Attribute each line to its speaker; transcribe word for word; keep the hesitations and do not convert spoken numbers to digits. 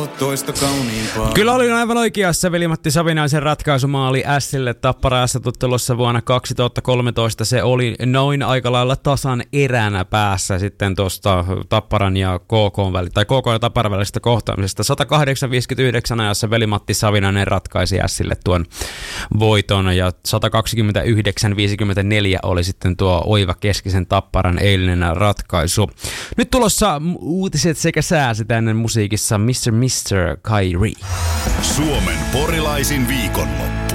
Speaker 1: ollut toista kauniimpaa.
Speaker 2: Kyllä olin aivan oikeassa. Veli-Matti Savinaisen ratkaisumaali Ässille Tappara S-tuttelussa vuonna kaksituhattakolmetoista. Se oli noin aika lailla tasan eränä päässä sitten tuosta Tapparan ja K K:n välillä, tai K K ja Tapparan välisestä kohtaamisesta. sata kahdeksan viisikymmentäyhdeksän ajassa Veli-Matti Savinainen ratkaisi Ässille tuon voiton ja sata kaksikymmentäyhdeksän viisikymmentäneljä oli sitten tuo oiva keskisen Tapparan eilinen ratkaisu. Nyt tulossa uutiset sekä sää sitä ennen musiikissa mister mister Kyrie.
Speaker 3: Suomen porilaisin viikonloppu.